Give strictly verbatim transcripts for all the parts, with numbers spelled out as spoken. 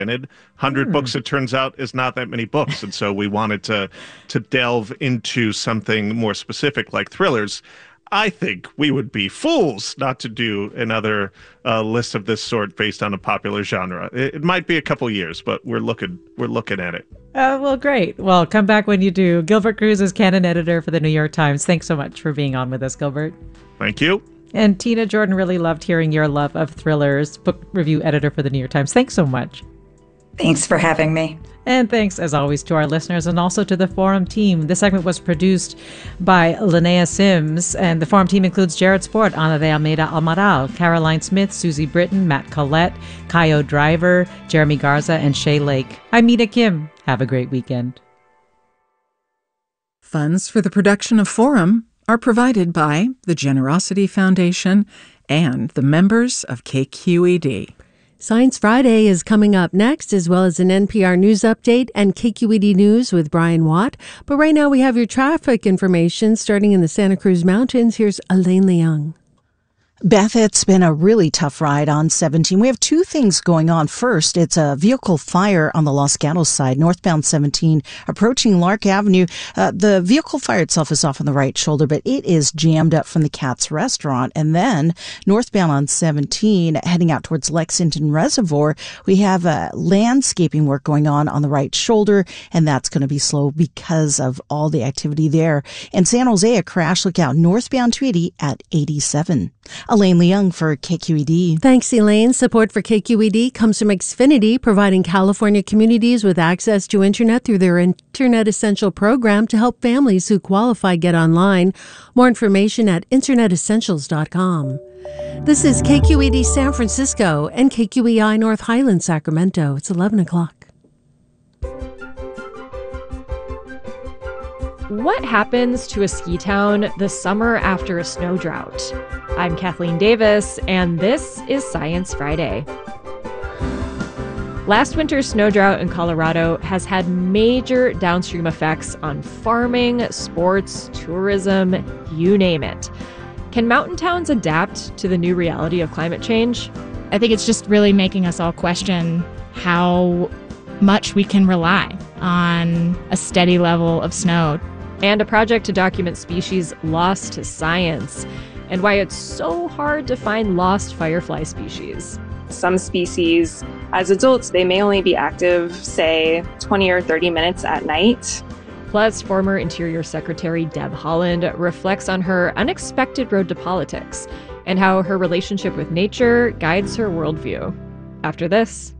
one hundred Hmm. books, it turns out, is not that many books. And so we wanted to to delve into something more specific like thrillers. I think we would be fools not to do another uh, list of this sort based on a popular genre. It, it might be a couple years, but we're looking we're looking at it. Uh, well, great. Well, come back when you do. Gilbert Cruz is canon editor for the New York Times. Thanks so much for being on with us, Gilbert. Thank you. And Tina Jordan, really loved hearing your love of thrillers, book review editor for the New York Times. Thanks so much. Thanks for having me. And thanks, as always, to our listeners and also to the Forum team. This segment was produced by Linnea Sims, and the Forum team includes Jared Sport, Ana de Almeida Almaral, Caroline Smith, Susie Britton, Matt Collette, Kaio Driver, Jeremy Garza, and Shay Lake. I'm Mina Kim. Have a great weekend. Funds for the production of Forum are provided by the Generosity Foundation and the members of K Q E D. Science Friday is coming up next, as well as an N P R News update and K Q E D News with Brian Watt. But right now we have your traffic information starting in the Santa Cruz Mountains. Here's Elaine Leung. Beth, it's been a really tough ride on seventeen. We have two things going on. First, it's a vehicle fire on the Los Gatos side, northbound seventeen, approaching Lark Avenue. Uh, the vehicle fire itself is off on the right shoulder, but it is jammed up from the Katz restaurant. And then northbound on seventeen, heading out towards Lexington Reservoir, we have uh, landscaping work going on on the right shoulder, and that's going to be slow because of all the activity there. In San Jose, a crash lookout northbound two eighty at eighty-seven. Elaine Leung for K Q E D. Thanks, Elaine. Support for K Q E D comes from Xfinity, providing California communities with access to internet through their Internet Essential program to help families who qualify get online. More information at internet essentials dot com. This is K Q E D San Francisco and K Q E I North Highlands, Sacramento. It's eleven o'clock. What happens to a ski town the summer after a snow drought? I'm Kathleen Davis, and this is Science Friday. Last winter's snow drought in Colorado has had major downstream effects on farming, sports, tourism, you name it. Can mountain towns adapt to the new reality of climate change? I think it's just really making us all question how much we can rely on a steady level of snow. And a project to document species lost to science, and why it's so hard to find lost firefly species. Some species, as adults, they may only be active, say, twenty or thirty minutes at night. Plus, former Interior Secretary Deb Haaland reflects on her unexpected road to politics and how her relationship with nature guides her worldview. After this.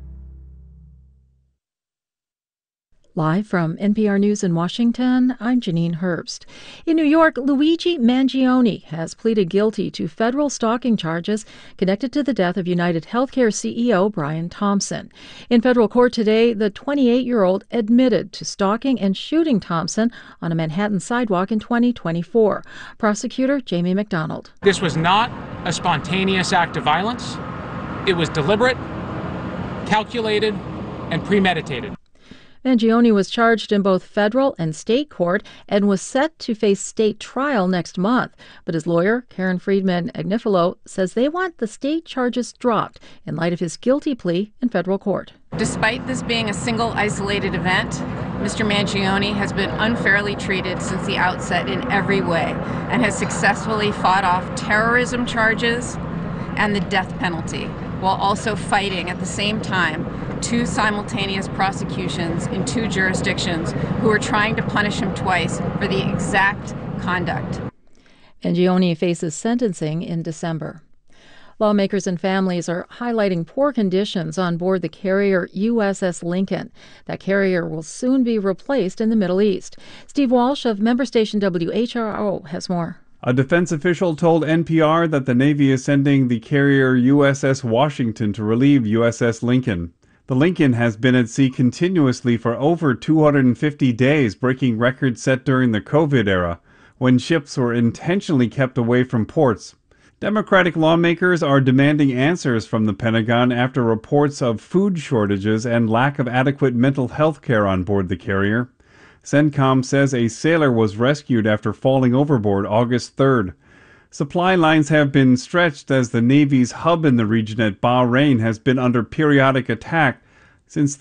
Live from N P R News in Washington, I'm Janine Herbst. In New York, Luigi Mangione has pleaded guilty to federal stalking charges connected to the death of United Healthcare C E O Brian Thompson. In federal court today, the twenty-eight-year-old admitted to stalking and shooting Thompson on a Manhattan sidewalk in twenty twenty-four. Prosecutor Jamie McDonald. This was not a spontaneous act of violence. It was deliberate, calculated, and premeditated. Mangione was charged in both federal and state court and was set to face state trial next month. But his lawyer, Karen Friedman Agnifilo, says they want the state charges dropped in light of his guilty plea in federal court. Despite this being a single isolated event, Mister Mangione has been unfairly treated since the outset in every way and has successfully fought off terrorism charges and the death penalty, while also fighting at the same time two simultaneous prosecutions in two jurisdictions who are trying to punish him twice for the exact conduct. Mangione faces sentencing in December. Lawmakers and families are highlighting poor conditions on board the carrier U S S Lincoln. That carrier will soon be replaced in the Middle East. Steve Walsh of member station W H R O has more. A defense official told N P R that the Navy is sending the carrier U S S Washington to relieve U S S Lincoln. The Lincoln has been at sea continuously for over two hundred fifty days, breaking records set during the COVID era, when ships were intentionally kept away from ports. Democratic lawmakers are demanding answers from the Pentagon after reports of food shortages and lack of adequate mental health care on board the carrier. CENTCOM says a sailor was rescued after falling overboard August third. Supply lines have been stretched as the Navy's hub in the region at Bahrain has been under periodic attack Since